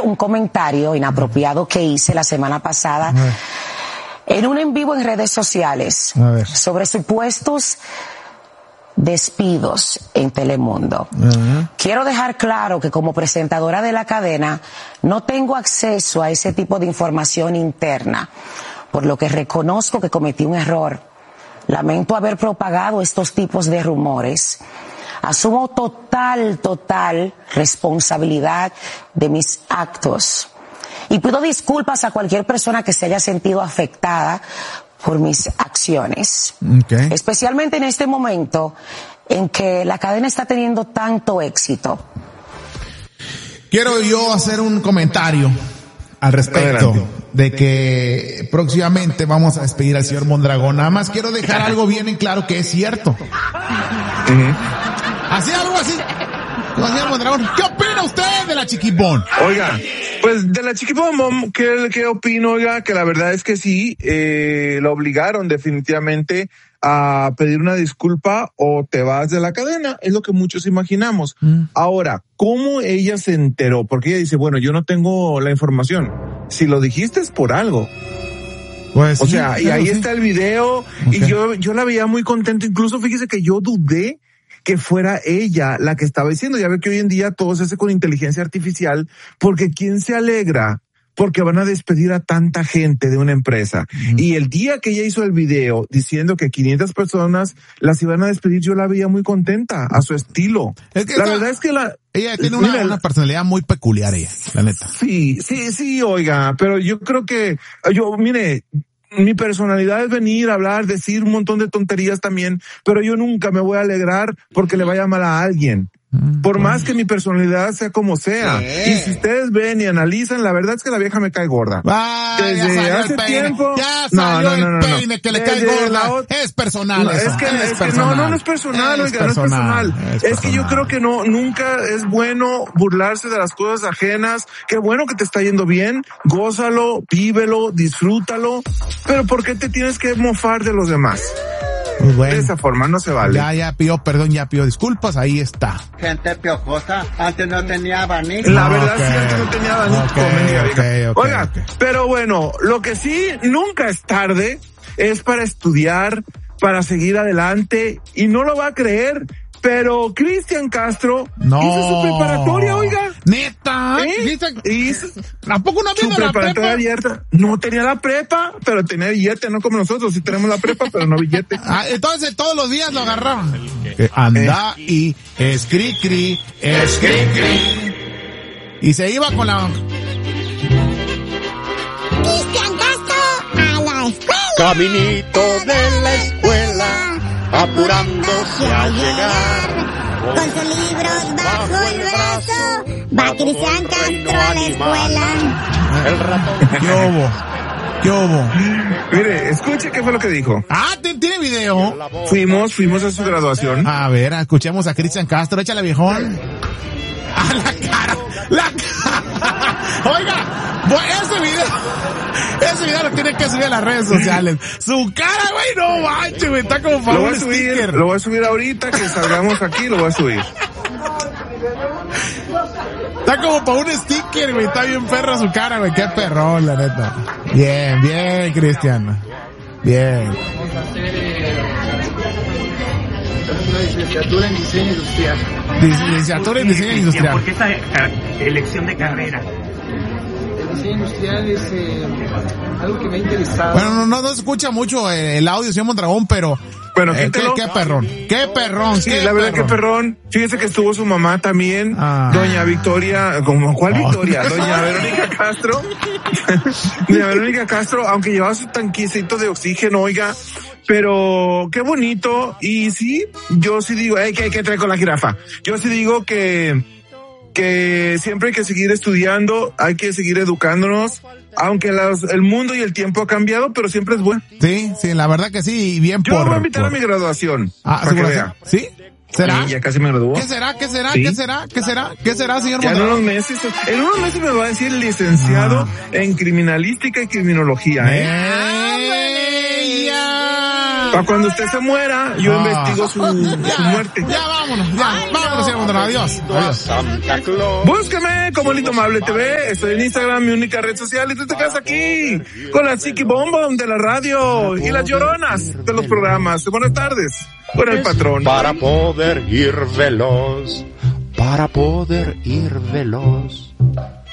un comentario inapropiado que hice la semana pasada en un en vivo en redes sociales sobre supuestos despidos en Telemundo. Quiero dejar claro que como presentadora de la cadena no tengo acceso a ese tipo de información interna, por lo que reconozco que cometí un error. Lamento haber propagado estos tipos de rumores. Asumo total responsabilidad de mis actos. Y pido disculpas a cualquier persona que se haya sentido afectada por mis acciones. Okay. Especialmente en este momento en que la cadena está teniendo tanto éxito. Quiero yo hacer un comentario al respecto de que próximamente vamos a despedir al señor Mondragón. Nada más quiero dejar algo bien en claro que es cierto. Así, algo así. Señor Mondragón, ¿qué opina usted de la Chiquibón? Oiga, pues de la Chiquibón, ¿qué opino? Oiga, que la verdad es que sí, la obligaron definitivamente a pedir una disculpa o te vas de la cadena, es lo que muchos imaginamos. Ahora, ¿cómo ella se enteró? Porque ella dice, bueno, yo no tengo la información. Si lo dijiste es por algo. Pues, o sea, sí, y ahí está el video, y yo la veía muy contenta, incluso fíjese que yo dudé que fuera ella la que estaba diciendo. Ya ve que hoy en día todo se hace con inteligencia artificial, porque ¿quién se alegra? Porque van a despedir a tanta gente de una empresa. Y el día que ella hizo el video diciendo que 500 personas las iban a despedir, yo la veía muy contenta, a su estilo. Es que la verdad es que ella tiene una personalidad muy peculiar, ella, la neta. Sí, oiga, pero yo creo que, mire, mi personalidad es venir, hablar, decir un montón de tonterías también, pero yo nunca me voy a alegrar porque le vaya mal a alguien. Por más que mi personalidad sea como sea. Y si ustedes ven y analizan, la verdad es que la vieja me cae gorda. Desde hace tiempo. Ya salió el peine que le cae gorda. Es personal. No es personal, oiga, no es personal. Es que yo creo que nunca es bueno burlarse de las cosas ajenas. Qué bueno que te está yendo bien. Gózalo, vívelo, disfrútalo. Pero ¿por qué te tienes que mofar de los demás? Pues bueno, de esa forma no se vale. Ya pidió perdón, ya pidió disculpas, ahí está. Gente piojosa, antes no tenía abanico. La verdad sí, antes no tenía abanico. Oiga, pero bueno, lo que sí nunca es tarde es para estudiar, para seguir adelante, y no lo va a creer, pero Cristian Castro hizo su preparatoria, oiga. ¿Neta? ¿Tampoco no había la prepa? Abierta. No tenía la prepa, pero tenía billete, no como nosotros. Sí tenemos la prepa, pero no billete. Entonces todos los días lo agarraban. Anda y escri-cri. Y se iba con la... Cristian Castro a la escuela. Caminito de la escuela, apurándose a llegar. Con sus libros bajo el brazo, va Cristian Castro a la escuela. El ratón. ¿Qué hubo? Mire, escuche qué fue lo que dijo. ¿Tiene video? Fuimos a su graduación. A ver, escuchemos a Cristian Castro, échale viejón. A la cara. Oiga, ese video lo tiene que subir a las redes sociales. Su cara, güey, no manches, güey, está como para un sticker. Lo voy a subir ahorita que salgamos aquí, lo voy a subir. Está como para un sticker, güey, está bien perro su cara, güey, qué perrón, la neta. Bien, Cristian. Bien. Vamos a hacer una licenciatura en diseño industrial. Licenciatura en diseño industrial. ¿Por qué esta elección de carrera? El diseño industrial es algo que me ha interesado. Bueno, no se escucha mucho el audio, señor Mondragón, pero... Bueno, qué perrón. Sí, la verdad, qué perrón. Fíjese que estuvo su mamá también, doña Victoria, ¿cuál Victoria? Doña Verónica Castro. Doña Verónica Castro, aunque llevaba su tanquecito de oxígeno, oiga, pero qué bonito. Y sí, yo sí digo, ¿qué trae con la jirafa? Yo sí digo que siempre hay que seguir estudiando, hay que seguir educándonos, aunque el mundo y el tiempo ha cambiado, pero siempre es bueno. Sí, la verdad que sí, y bien. Yo voy a invitar a mi graduación. Para que vea. ¿Sí? ¿Será? Sí, ya casi me graduó. ¿Qué será, señor Mondragón? En unos meses me va a decir licenciado en criminalística y criminología, Para cuando usted se muera, yo investigo su muerte. Ya, vámonos, señor Maldonado. Adiós. Búsqueme como El Indomable TV. Estoy en Instagram, mi única red social. Y tú te quedas aquí con la Chiquibomba de la radio y las lloronas de los programas. Buenas tardes. Con el patrón. Para poder ir veloz.